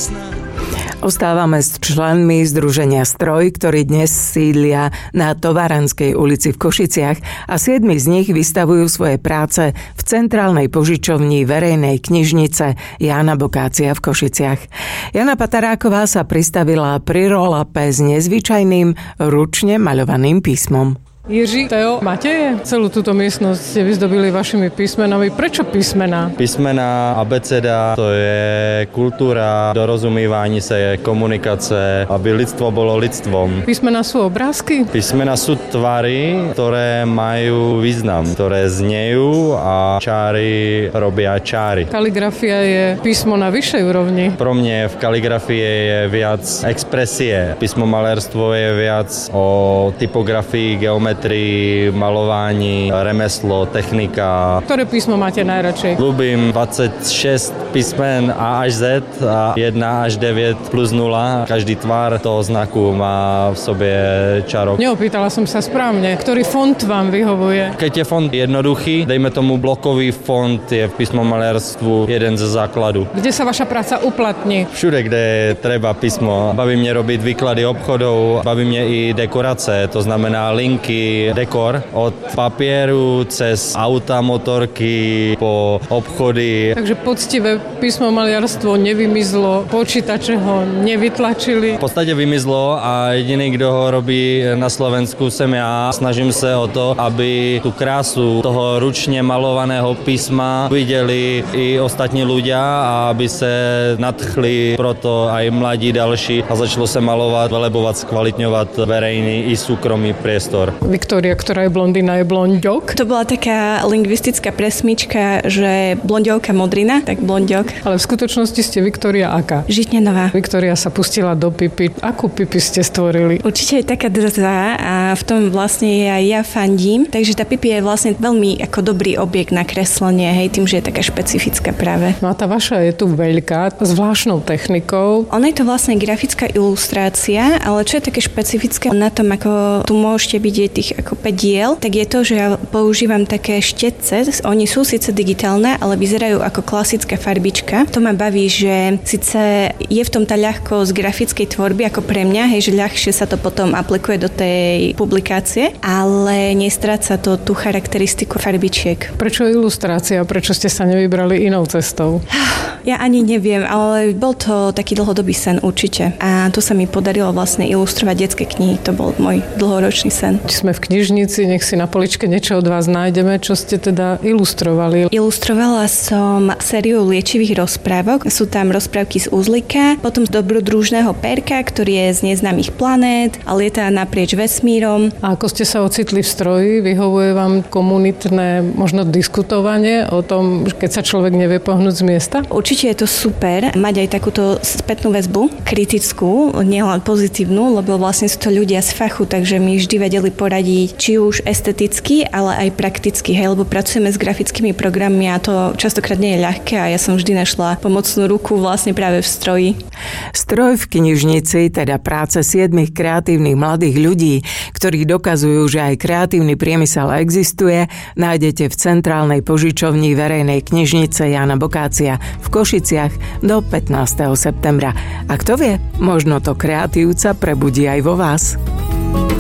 Ostávame s členmi Združenia Stroj, ktorí dnes sídlia na Tovaranskej ulici v Košiciach a 7 z nich vystavujú svoje práce v centrálnej požičovni verejnej knižnice Jána Bokácia v Košiciach. Jana Pataráková sa pristavila pri roll-upe s nezvyčajným ručne maľovaným písmom. Jiří, Teo, Mateje, celú túto miestnosť ste vyzdobili vašimi písmenami. Prečo písmená? Písmena, abeceda, to je kultúra, dorozumívanie sa, je komunikace, aby lidstvo bolo lidstvom. Písmená sú obrázky? Písmena sú tvary, ktoré majú význam, ktoré znejú a čáry robia čáry. Kaligrafia je písmo na vyššej úrovni. Pro mne v kaligrafii je viac expresie. Písmomalérstvo je viac o typografii, geometrii, malování, remeslo, technika. Ktoré písmo máte najradšej? Ľúbim 26 písmen A až Z a 1 až 9 plus 0. Každý tvar toho znaku má v sobě čarok. Neopýtala som sa správne. Ktorý font vám vyhovuje? Keď je font jednoduchý, dejme tomu blokový font, je v písmomalérstvu jeden ze základů. Kde sa vaša práca uplatní? Všude, kde treba písmo. Baví mě robiť výklady obchodov, baví mě i dekorace, to znamená linky, dekor od papieru cez auta, motorky, po obchody. Takže poctivé písmomaliarstvo nevymizlo, počítače ho nevytlačili. V podstate vymizlo a jediný, kto ho robí na Slovensku, som ja. Snažím sa o to, aby tú krásu toho ručne malovaného písma videli i ostatní ľudia a aby sa nadchli proto aj mladí ďalší a začalo sa malovať, velebovať, skvalitňovať verejný i súkromný priestor. Viktória, ktorá je blondína, je blonďok. To bola taká lingvistická presmička, že blonďovka modrina, tak blonďok. Ale v skutočnosti ste Viktória aká? Žitňanová. Viktória sa pustila do pipy. Akú pipi ste stvorili? Určite je taká drzá a v tom vlastne aj ja fandím. Takže tá pipi je vlastne veľmi ako dobrý objekt na kreslenie, hej, tým, že je taká špecifická práve. No a tá vaša je tu veľká, zvláštnou technikou. Ona je to vlastne grafická ilustrácia, ale čo je také špecifické na tom, ako tu môžete vidieť tých ako 5 diel, tak je to, že ja používam také štetce. Oni sú síce digitálne, ale vyzerajú ako klasická farbička. To ma baví, že síce je v tom tá ľahkosť grafickej tvorby ako pre mňa, hej, že ľahšie sa to potom aplikuje do tej publikácie, ale nestráca to tú charakteristiku farbičiek. Prečo ilustrácia? Prečo ste sa nevybrali inou cestou? Ja ani neviem, ale bol to taký dlhodobý sen určite. A tu sa mi podarilo vlastne ilustrovať detské knihy. To bol môj dlhoročný sen. Sme v knižnici, nech si na poličke niečo od vás nájdeme. Čo ste teda ilustrovali? Ilustrovala som sériu liečivých rozprávok. Sú tam rozprávky z Uzlika, potom z dobrodružného Perka, ktorý je z neznámych planét a lieta naprieč vesmírom. A ako ste sa ocitli v stroji? Vyhovuje vám komunitné možno diskutovanie o tom, keď sa človek nevie pohnúť z miesta? Určite je to super mať aj takúto spätnú väzbu, kritickú, nielen pozitívnu, lebo vlastne sú to ľudia z fachu, takže my vždy vedeli poradiť, či už esteticky, ale aj prakticky, hej, lebo pracujeme s grafickými programmi a to častokrát nie je ľahké a ja som vždy našla pomocnú ruku vlastne práve v stroji. Stroj v knižnici, teda práce 7 kreatívnych mladých ľudí, ktorí dokazujú, že aj kreatívny priemysel existuje, nájdete v centrálnej požičovni verejnej knižnice Jána Bokácia v Košiciach do 15. septembra. A kto vie, možno to kreatívca prebudí aj vo vás.